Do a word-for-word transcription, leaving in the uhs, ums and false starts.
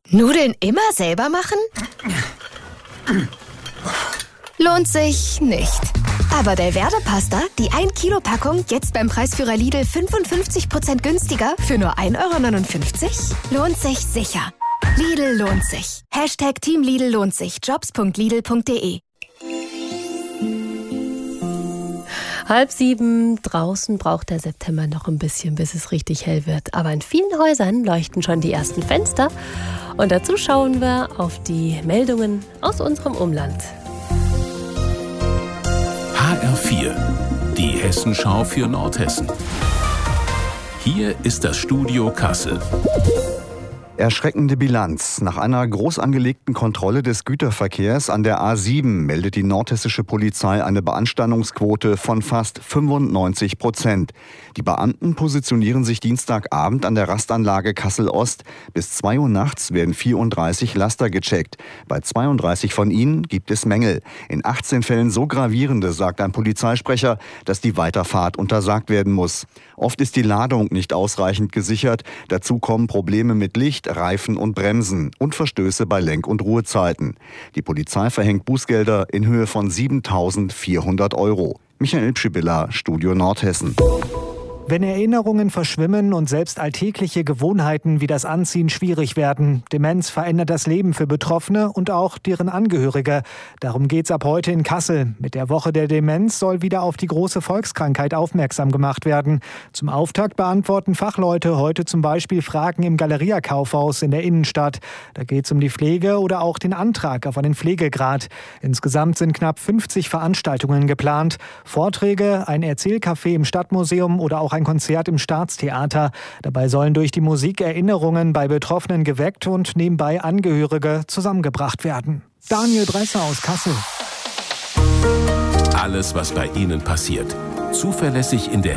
Nudeln immer selber machen? Lohnt sich nicht. Aber Belverde-Pasta, die ein Kilo Packung, jetzt beim Preisführer Lidl fünfundfünfzig Prozent günstiger für nur ein Euro neunundfünfzig? Lohnt sich sicher. Lidl lohnt sich. Hashtag Team Lidl lohnt sich. Jobs punkt lidl punkt de. Halb sieben, draußen braucht der September noch ein bisschen, bis es richtig hell wird. Aber in vielen Häusern leuchten schon die ersten Fenster. Und dazu schauen wir auf die Meldungen aus unserem Umland. H R vier, die Hessenschau für Nordhessen. Hier ist das Studio Kassel. Erschreckende Bilanz. Nach einer groß angelegten Kontrolle des Güterverkehrs an der A sieben meldet die nordhessische Polizei eine Beanstandungsquote von fast fünfundneunzig Prozent. Die Beamten positionieren sich Dienstagabend an der Rastanlage Kassel-Ost. Bis zwei Uhr nachts werden vierunddreißig Laster gecheckt. Bei zweiunddreißig von ihnen gibt es Mängel. In achtzehn Fällen so gravierende, sagt ein Polizeisprecher, dass die Weiterfahrt untersagt werden muss. Oft ist die Ladung nicht ausreichend gesichert. Dazu kommen Probleme mit Licht, Reifen und Bremsen und Verstöße bei Lenk- und Ruhezeiten. Die Polizei verhängt Bußgelder in Höhe von siebentausendvierhundert Euro. Michael Pschibilla, Studio Nordhessen. Wenn Erinnerungen verschwimmen und selbst alltägliche Gewohnheiten wie das Anziehen schwierig werden. Demenz verändert das Leben für Betroffene und auch deren Angehörige. Darum geht's ab heute in Kassel. Mit der Woche der Demenz soll wieder auf die große Volkskrankheit aufmerksam gemacht werden. Zum Auftakt beantworten Fachleute heute zum Beispiel Fragen im Galeria-Kaufhaus in der Innenstadt. Da geht's um die Pflege oder auch den Antrag auf einen Pflegegrad. Insgesamt sind knapp fünfzig Veranstaltungen geplant. Vorträge, ein Erzählcafé im Stadtmuseum oder auch ein Konzert im Staatstheater. Dabei sollen durch die Musik Erinnerungen bei Betroffenen geweckt und nebenbei Angehörige zusammengebracht werden. Daniel Dresser aus Kassel. Alles, was bei Ihnen passiert, zuverlässig in der